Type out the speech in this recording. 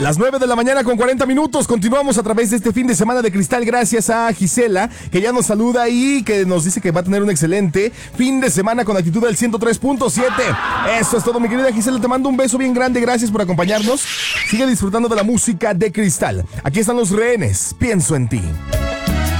Las 9 de la mañana con 40 minutos. Continuamos a través de este fin de semana de Cristal. Gracias a Gisela, que ya nos saluda y que nos dice que va a tener un excelente fin de semana con actitud del 103.7. Eso es todo, mi querida Gisela. Te mando un beso bien grande. Gracias por acompañarnos. Sigue disfrutando de la música de Cristal. Aquí están Los Rehenes. Pienso en ti.